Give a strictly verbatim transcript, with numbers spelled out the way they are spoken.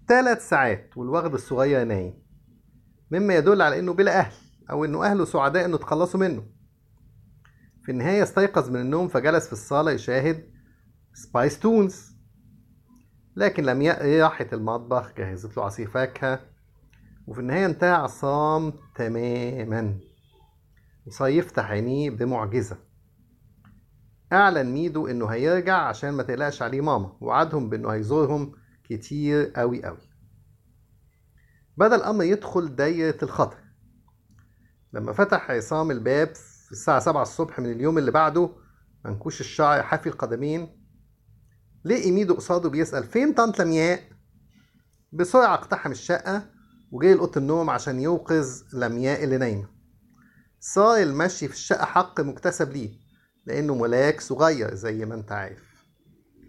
ثلاث ساعات والوغد الصغير نايم، مما يدل على انه بلا اهل، او انه اهله سعداء انه تخلصوا منه. في النهاية استيقظ من النوم فجلس في الصالة يشاهد سبايس تونز، لكن لم ي- راحة المطبخ جهزت له عصير فاكهة. وفي النهاية انتهى عصام تماما وصار يفتح عينيه بمعجزة. أعلن ميدو إنه هيرجع عشان ما تقلقش عليه ماما، ووعدهم بإنه هيزورهم كتير أوي أوي. بدأ الأمر يدخل دايرة الخطر لما فتح عصام الباب في الساعة سبعة الصبح من اليوم اللي بعده، منكوش الشعر حافي القدمين. لقي ميدو قصاده بيسأل فين طنط لمياء. بسرعة اقتحم الشقة وجاي لأوضة النوم عشان يوقظ لمياء اللي نايمة. صار المشي في الشقة حق مكتسب ليه، لأنه ملاك صغير زي ما انت عارف.